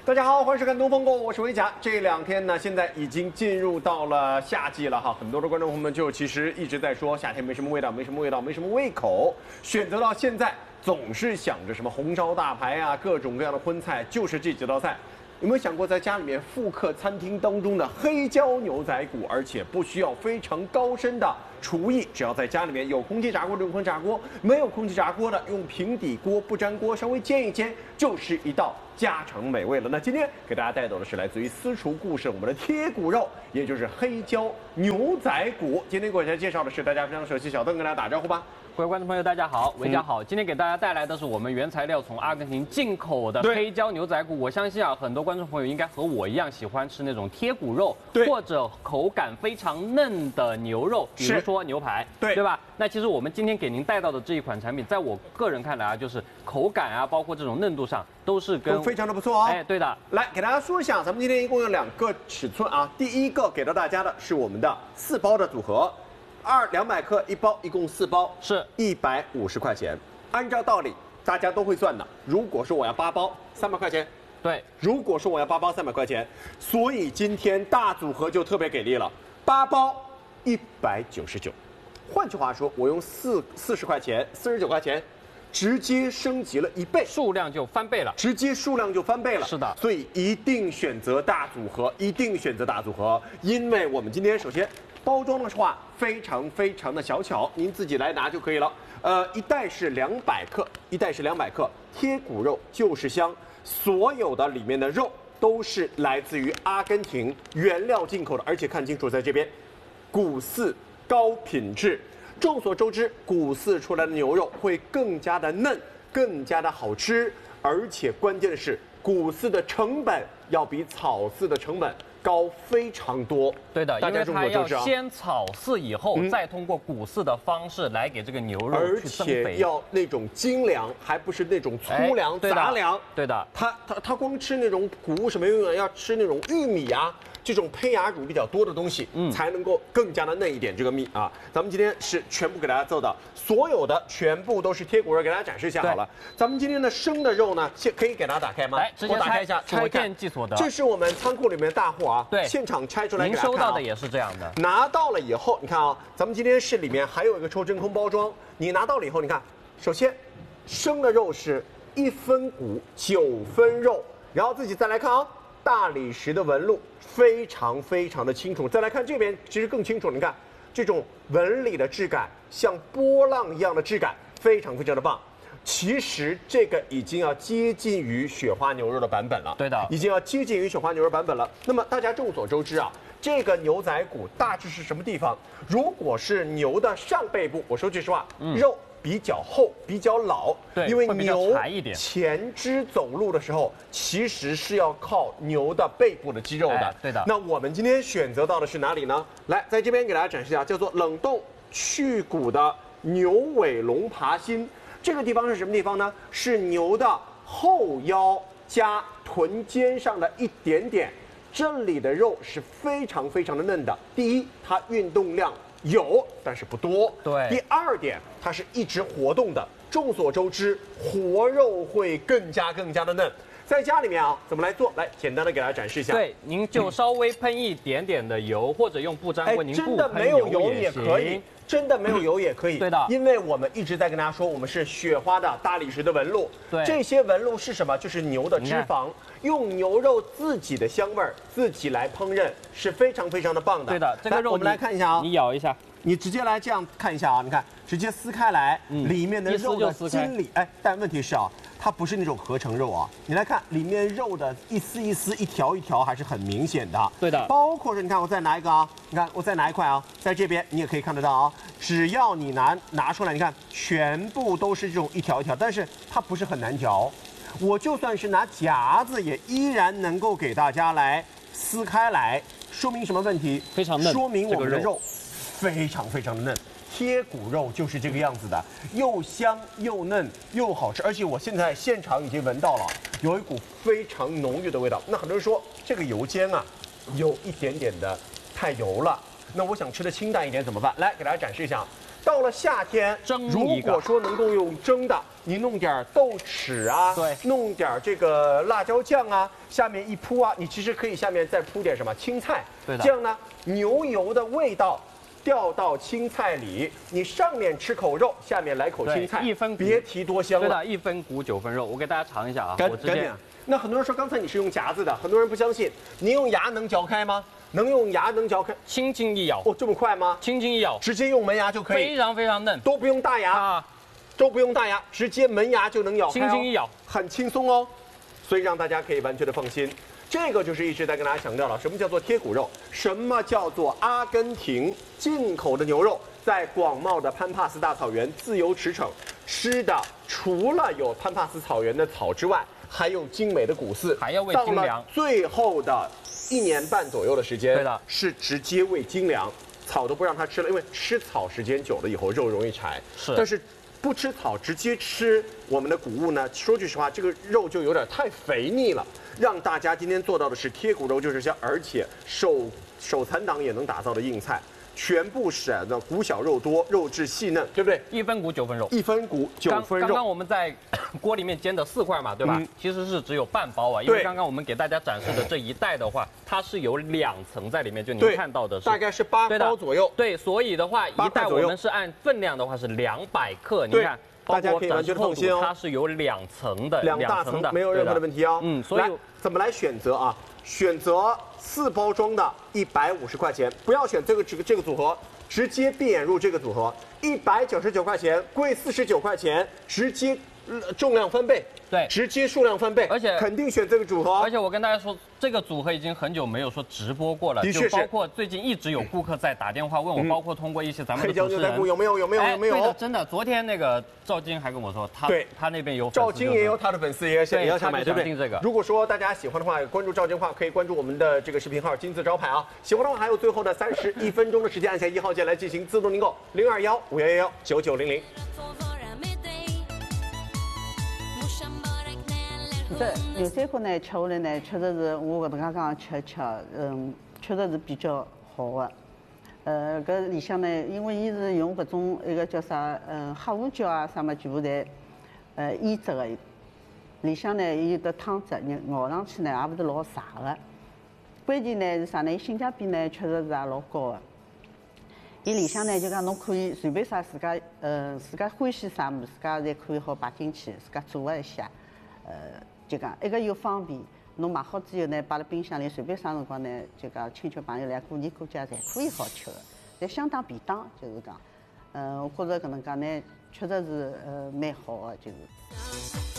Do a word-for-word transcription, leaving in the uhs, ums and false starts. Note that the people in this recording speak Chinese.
大家好，欢迎收看《东风购》，我是维甲。这两天呢，现在已经进入到了夏季了哈，很多的观众朋友们就其实一直在说夏天没什么味道，没什么味道，没什么胃口。选择到现在，总是想着什么红烧大排啊，各种各样的荤菜，就是这几道菜。有没有想过在家里面复刻餐厅当中的黑椒牛仔骨，而且不需要非常高深的厨艺，只要在家里面有空气炸锅就用空气炸锅，没有空气炸锅的用平底锅不粘锅稍微煎一煎，就是一道家常美味了。那今天给大家带走的是来自于私厨故事我们的贴骨肉，也就是黑椒牛仔骨。今天给大家介绍的是大家非常熟悉小邓，跟大家打招呼吧。 各位观众朋友，大家好，维嘉好。今天给大家带来的是我们原材料从阿根廷进口的黑椒牛仔骨。我相信啊，很多观众朋友应该和我一样喜欢吃那种贴骨肉，或者口感非常嫩的牛肉，比如说牛排，对对吧？那其实我们今天给您带到的这一款产品，在我个人看来啊，就是口感啊，包括这种嫩度上，都是跟都非常的不错哦。 哎，对的。 来给大家说一下，咱们今天一共有两个尺寸啊。第一个给到大家的是我们的四包的组合。二两百克一包，一共四包， 是一百五十块钱。按照道理，大家都会算的。如果说我要八包，三百块钱。 对， 如果说我要八包，三百块钱。所以今天大组合就特别给力了，八包一百九十九。换句话说，我用四四十块钱，四十九块钱，直接升级了一倍， 数量就翻倍了， 直接数量就翻倍了。 是的， 所以一定选择大组合，一定选择大组合，因为我们今天首先。包装的话非常非常的小巧，您自己来拿就可以了。呃，一袋是两百克，一袋是两百克，贴骨肉就是香，所有的里面的肉都是来自于阿根廷原料进口的，而且看清楚，在这边，骨饲高品质。众所周知，骨饲出来的牛肉会更加的嫩，更加的好吃，而且关键的是，骨饲的成本要比草饲的成本。高非常多， 对的，因为它要先草饲以后，嗯、再通过骨饲的方式来给这个牛肉去增肥， 而且要那种精粮，还不是那种粗粮、哎、杂粮。 对的， 它它它光吃那种谷物是没有用的，要吃那种玉米啊。这种胚芽乳比较多的东西，嗯，才能够更加的嫩一点。这个蜜啊，咱们今天是全部给大家做的，所有的全部都是贴骨肉，给大家展示一下好了。咱们今天的生的肉呢，先可以给大家打开吗？ 来，直接我打开一下， 拆开。即所得。 这是我们仓库里面的大货啊， 对， 现场拆出来给大家看、啊。 您收到的也是这样的。 拿到了以后，你看啊，咱们今天是里面还有一个抽真空包装。你拿到了以后，你看，首先生的肉是一分骨九分肉，然后自己再来看啊。大理石的纹路非常非常的清楚，再来看这边，其实更清楚。你看这种纹理的质感，像波浪一样的质感，非常非常的棒。其实这个已经要接近于雪花牛肉的版本了， 对的， 已经要接近于雪花牛肉版本了。那么大家众所周知啊，这个牛仔骨大致是什么地方？如果是牛的上背部，我说句实话，嗯、肉。比较厚，比较老， 对， 因为牛前肢走路的时候，其实是要靠牛的背部的肌肉的。 哎、对的。 那我们今天选择到的是哪里呢？来，在这边给大家展示一下，叫做冷冻去骨的牛尾龙爬心。这个地方是什么地方呢？是牛的后腰加臀尖上的一点点，这里的肉是非常非常的嫩的。第一，它运动量。有，但是不多。 对。 第二点，它是一直活动的。众所周知，活肉会更加更加的嫩。在家里面啊，怎么来做？来，简单的给大家展示一下。 对，您就稍微喷一点点的油，或者用不粘锅，您不喷油也可以。真的没有油也可以， 对的， 因为我们一直在跟大家说，我们是雪花的大理石的纹路， 对， 这些纹路是什么？就是牛的脂肪，用牛肉自己的香味儿自己来烹饪，是非常非常的棒的。 对的，这个肉我们来看一下啊， 你咬一下， 你直接来这样看一下啊，你看直接撕开来，嗯、里面的肉的筋理，哎，但问题是啊，它不是那种合成肉啊，你来看里面肉的一丝一丝、一条一条还是很明显的。 对的， 包括说你看我再拿一个啊，你看我再拿一块啊，在这边你也可以看得到啊。只要你拿拿出来，你看全部都是这种一条一条，但是它不是很难嚼。我就算是拿夹子，也依然能够给大家来撕开来，说明什么问题？ 非常嫩， 说明我们的肉非常非常的嫩。贴骨肉就是这个样子的，又香又嫩又好吃，而且我现在现场已经闻到了，有一股非常浓郁的味道。那很多人说这个油煎啊，有一点点的太油了。那我想吃的清淡一点怎么办？来，给大家展示一下， 到了夏天， 蒸如果说能够用蒸的，你弄点豆豉啊， 对， 弄点这个辣椒酱啊，下面一铺啊，你其实可以下面再铺点什么青菜， 对的， 这样呢，牛油的味道掉到青菜里，你上面吃口肉，下面来口青菜， 一分别提多香了。 对的，一分骨九分肉，我给大家尝一下啊， 赶我直接。 那很多人说刚才你是用夹子的，很多人不相信，你用牙能嚼开吗？能用牙能嚼开？ 轻轻一咬， 哦，这么快吗？ 轻轻一咬， 直接用门牙就可以， 非常非常嫩， 都不用大牙啊，都不用大牙，直接门牙就能咬开、哦， 轻轻一咬， 很轻松哦，所以让大家可以完全的放心。这个就是一直在跟大家强调了，什么叫做贴骨肉，什么叫做阿根廷进口的牛肉，在广袤的潘帕斯大草原自由驰骋，吃的除了有潘帕斯草原的草之外，还有精美的骨饲， 还要喂精粮。 最后的一年半左右的时间， 对的， 是直接喂精粮，草都不让它吃了，因为吃草时间久了以后肉容易柴。 是， 但是不吃草直接吃我们的谷物呢，说句实话，这个肉就有点太肥腻了。让大家今天做到的是贴骨肉就是香，而且手手残党也能打造的硬菜。全部是的骨小肉多，肉质细嫩，对不对？ 一分骨九分肉， 一分骨九分肉。 刚刚我们在锅里面煎的四块嘛，对吧？嗯、其实是只有半包啊，因为刚刚我们给大家展示的这一袋的话，它是有两层在里面，就您看到的是大概是八包左右。 对，所以的话，一袋我们是按分量的话是两百克，你看。 大家可以完全放心哦， 它是有两层的， 两大层的，没有任何的问题哦。 嗯，所以怎么来选择啊？选择四包装的，一百五十块钱，不要选这个这个这个组合，直接闭眼入这个组合，一百九十九块钱，贵四十九块钱，直接重量翻倍。 对， 直接数量翻倍， 而且肯定选这个组合。 而且我跟大家说，这个组合已经很久没有说直播过了， 的确是。 就包括最近一直有顾客在打电话问我，嗯、包括通过一些咱们的主持人有没有有没有有没有？ 哎、对的，真的，昨天那个赵晶还跟我说，他对他那边有赵晶也有他的粉丝也想也要想买，对不对？ 这个。 如果说大家喜欢的话，关注赵晶的话，可以关注我们的这个视频号金字招牌啊。喜欢的话，还有最后的三十一分钟的时间，按下一号键来进行自动订购，零二幺五幺幺幺九九零零。 这牛仔骨呢，吃下来呢，确实是我搿能介讲吃吃，嗯，确实是比较好的。呃，搿里向呢，因为伊是用搿种一个叫啥，嗯，黑胡椒啊啥么，全部侪呃腌制的。里向呢有得汤汁，你咬上去呢也勿是老柴的。关键呢是啥呢？性价比呢确实是也老高的。伊里向呢就讲侬可以随便啥自家，呃，自家欢喜啥物事，自家侪可以好摆进去，自家做一下，呃。就讲一个又方便，侬买好之后呢，摆辣冰箱里，随便啥辰光呢，就讲亲戚朋友来过年过节侪可以好吃的，侪相当便当，就是讲，嗯、呃，我觉着搿能介呢，确实是呃蛮好的，就是。